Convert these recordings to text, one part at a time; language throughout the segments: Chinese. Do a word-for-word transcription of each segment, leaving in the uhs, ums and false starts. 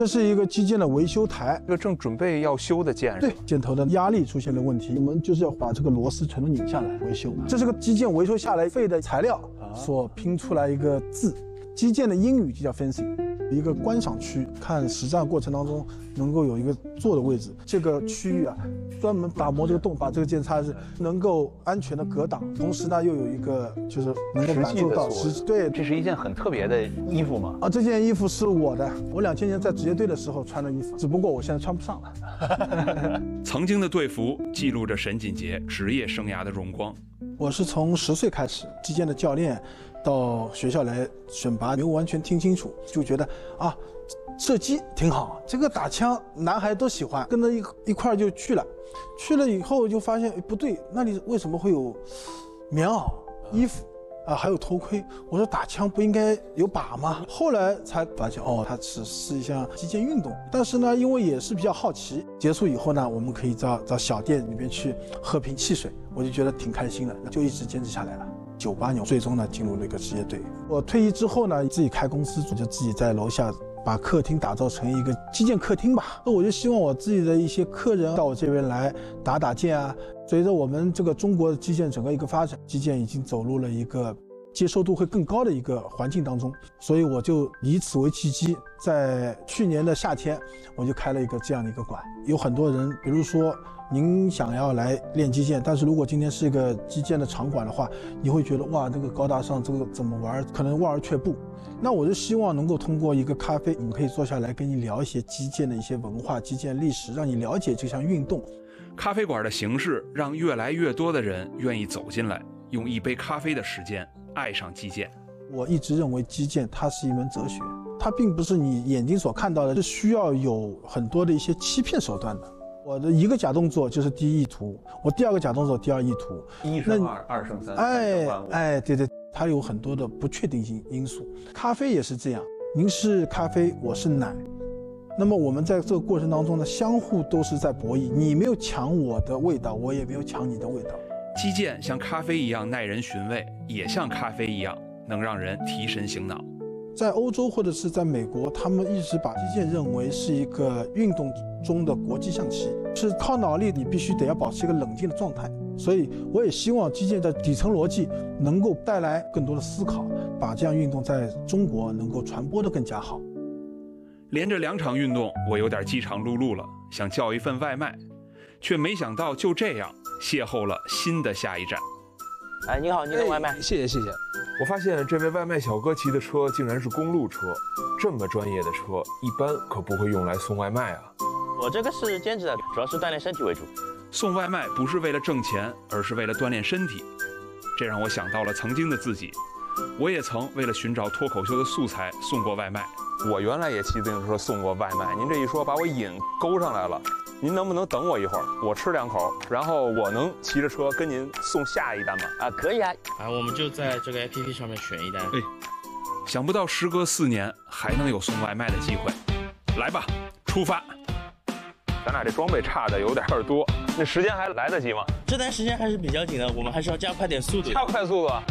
这是一个机件的维修台， 这个正准备要修的件。 对，箭头的压力出现了问题，我们就是要把这个螺丝全都拧下来维修。这是个机件维修下来废的材料所拼出来一个字，机件的英语就叫 fencing。一个观赏区，看实战过程当中能够有一个坐的位置，这个区域啊，专门打磨这个洞，把这个件擦是能够安全的隔挡，同时呢又有一个就是能够感受到实对。 这是一件很特别的衣服吗？ 啊，这件衣服是我的，我两千年在职业队的时候穿的衣服，只不过我现在穿不上了。 曾经的队服记录着沈锦杰职业生涯的荣光。 我是从十岁开始，击剑的教练。到学校来选拔，没有完全听清楚，就觉得啊，射击挺好，这个打枪男孩都喜欢，跟着一一块就去了。去了以后就发现不对，那里为什么会有棉袄、衣服啊，还有头盔？我说打枪不应该有靶吗？后来才发现哦，它只是一项击剑运动。但是呢，因为也是比较好奇，结束以后呢，我们可以到到小店里面去喝瓶汽水，我就觉得挺开心的，就一直坚持下来了。九八年最终呢进入了一个职业队。我退役之后呢，自己开公司，就自己在楼下把客厅打造成一个击剑客厅吧。那我就希望我自己的一些客人到我这边来打打剑啊。随着我们这个中国的击剑整个一个发展，击剑已经走入了一个接受度会更高的一个环境当中，所以我就以此为契机，在去年的夏天我就开了一个这样的一个馆。有很多人，比如说您想要来练击剑，但是如果今天是一个击剑的场馆的话，你会觉得哇，这个高大上，这个怎么玩，可能望而却步。那我就希望能够通过一个咖啡，我们可以坐下来跟你聊一些击剑的一些文化、击剑历史，让你了解这项运动。 咖啡馆的形式让越来越多的人愿意走进来，用一杯咖啡的时间爱上击剑。 我一直认为击剑它是一门哲学，它并不是你眼睛所看到的，是需要有很多的一些欺骗手段的。我的一个假动作就是第一意图，我第二个假动作第二意图， 一胜二，二胜三， 哎哎，对对，它有很多的不确定性因素。咖啡也是这样，您是咖啡，我是奶，那么我们在这个过程当中呢，相互都是在博弈，你没有抢我的味道，我也没有抢你的味道。 击剑像咖啡一样耐人寻味，也像咖啡一样能让人提神醒脑。 在欧洲或者是在美国，他们一直把击剑认为是一个运动中的国际象棋，是靠脑力，你必须得要保持一个冷静的状态。所以我也希望击剑的底层逻辑能够带来更多的思考，把这样运动在中国能够传播得更加好。 连着两场运动，我有点饥肠辘辘了，想叫一份外卖，却没想到就这样邂逅了新的下一站。 哎，你好，您的外卖。 谢谢谢谢。我发现这位外卖小哥骑的车竟然是公路车，这么专业的车，一般可不会用来送外卖啊。 我这个是兼职的，主要是锻炼身体为主。 送外卖不是为了挣钱，而是为了锻炼身体，这让我想到了曾经的自己。我也曾为了寻找脱口秀的素材送过外卖。 我原来也骑自行车送过外卖，您这一说把我瘾勾上来了。您能不能等我一会儿，我吃两口，然后我能骑着车跟您送下一单吗？ 啊，可以啊。 啊，我们就在这个 A P P 上面选一单。 哎，想不到时隔四年还能有送外卖的机会，来吧，出发。 咱俩这装备差的有点多，那时间还来得及吗？ 这单时间还是比较紧的，我们还是要加快点速度。 加快速度。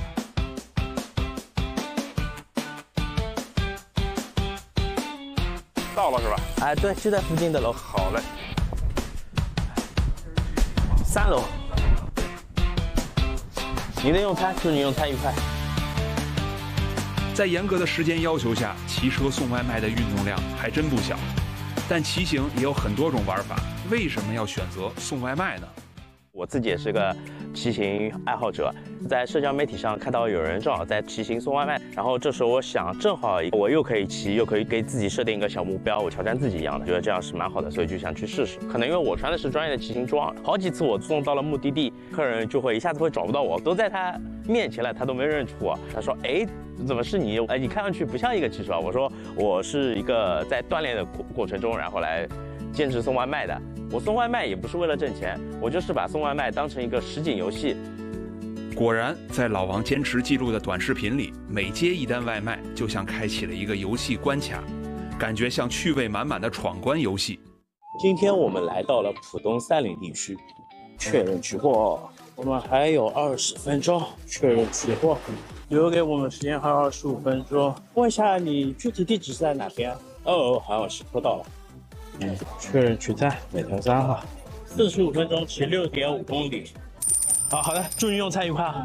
到了是吧？ 哎，对，就在附近的楼。 好嘞。 三楼。你的用餐，祝你用餐愉快。 在严格的时间要求下，骑车送外卖的运动量还真不小。但骑行也有很多种玩法，为什么要选择送外卖呢？ 我自己也是个骑行爱好者，在社交媒体上看到有人正好在骑行送外卖，然后这时候我想，正好我又可以骑，又可以给自己设定一个小目标，我挑战自己一样的，觉得这样是蛮好的，所以就想去试试。可能因为我穿的是专业的骑行装，好几次我送到了目的地，客人就会一下子会找不到我，都在他面前了，他都没认出我。他说：“哎，怎么是你？哎，你看上去不像一个骑手啊。”我说：“我是一个在锻炼的过过程中，然后来兼职送外卖的。我送外卖也不是为了挣钱，我就是把送外卖当成一个实景游戏。” 果然，在老王坚持记录的短视频里，每接一单外卖就像开启了一个游戏关卡，感觉像趣味满满的闯关游戏。 今天我们来到了浦东三林地区，确认取货，我们还有二十分钟确认取货，留给我们时间还有二十五分钟。问一下你具体地址是在哪边？ 哦，韩老师拖到了。嗯，确认取餐，美团三号，四十五分钟骑六点五公里。啊，好的，祝你用餐愉快啊！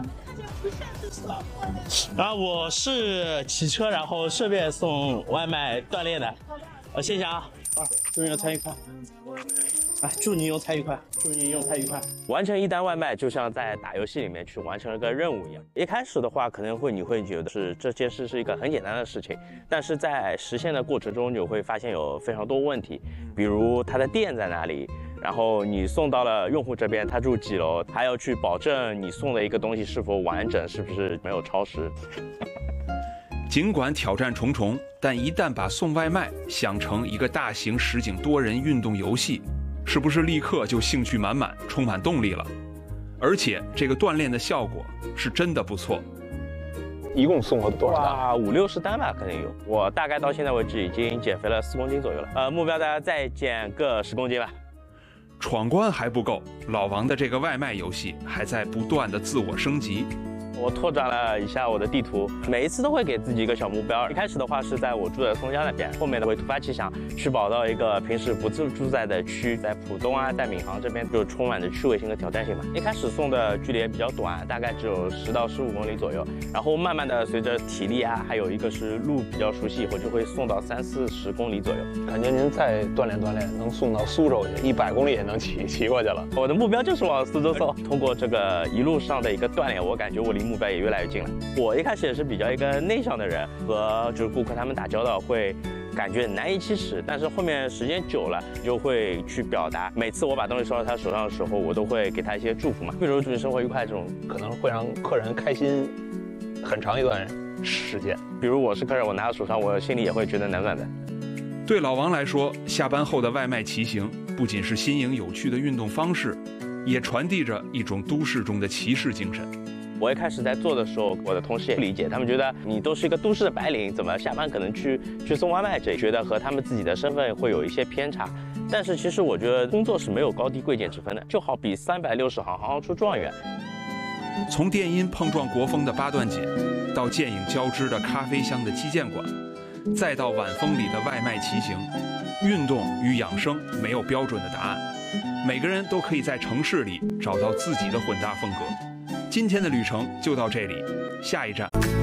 然后我是骑车，然后顺便送外卖锻炼的。呃，谢谢啊，啊，祝你用餐愉快。啊，祝你用餐愉快，祝你用餐愉快。 完成一单外卖就像在打游戏里面去完成了个任务一样。一开始的话，可能会你会觉得是这件事是一个很简单的事情，但是在实现的过程中，你会发现有非常多问题，比如它的店在哪里。然后你送到了用户这边，他住几楼，还要去保证你送的一个东西是否完整，是不是没有超时。 尽管挑战重重，但一旦把送外卖想成一个大型实景多人运动游戏，是不是立刻就兴趣满满，充满动力了？而且这个锻炼的效果是真的不错。 一共送过多少单？ 哇，五六十单吧，肯定有。我大概到现在为止已经减肥了四公斤左右了，呃，目标大家再减个十公斤吧。 闯关还不够，老王的这个外卖游戏还在不断的自我升级。 我拓展了一下我的地图，每一次都会给自己一个小目标。一开始的话是在我住的松江那边，后面的会突发奇想去跑到一个平时不自住在的区，在浦东啊，在闵行这边就充满着趣味性和挑战性嘛。一开始送的距离也比较短，大概只有十到十五公里左右，然后慢慢的随着体力啊，还有一个是路比较熟悉以后，就会送到三四十公里左右。 感觉您再锻炼锻炼，能送到苏州去，一百公里也能骑骑过去了。 我的目标就是往苏州送。通过这个一路上的一个锻炼，我感觉我离目标也越来越近了。我一开始也是比较一个内向的人，和就是顾客他们打交道会感觉难以启齿，但是后面时间久了就会去表达。每次我把东西收到他手上的时候，我都会给他一些祝福嘛，比如祝你生活愉快这种， 可能会让客人开心很长一段时间。 比如我是客人，我拿到手上，我心里也会觉得暖暖的。 对老王来说，下班后的外卖骑行不仅是新颖有趣的运动方式，也传递着一种都市中的骑士精神。 我一开始在做的时候，我的同事也不理解，他们觉得你都是一个都市的白领，怎么下班可能去去送外卖，这觉得和他们自己的身份会有一些偏差。但是其实我觉得工作是没有高低贵贱之分的，就好比三百六十行，行行出状元。 从电音碰撞国风的八段锦，到剑影交织的咖啡香的击剑馆，再到晚风里的外卖骑行，运动与养生没有标准的答案，每个人都可以在城市里找到自己的混搭风格。今天的旅程就到这里，下一站